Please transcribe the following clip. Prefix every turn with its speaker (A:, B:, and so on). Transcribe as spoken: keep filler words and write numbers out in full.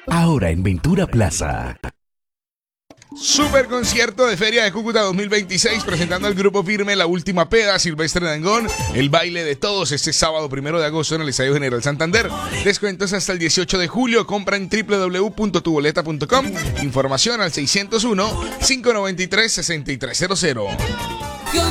A: ahora en Ventura Plaza.
B: Super concierto de Feria de Cúcuta dos mil veintiséis, presentando al grupo Firme, La Última Peda, Silvestre Dangond, El Baile de Todos, este sábado primero de agosto en el Estadio General Santander. Descuentos hasta el dieciocho de julio. Compra en doble u doble u doble u punto tu boleta punto com. Información al seiscientos uno, cinco noventa y tres, sesenta y tres cero cero.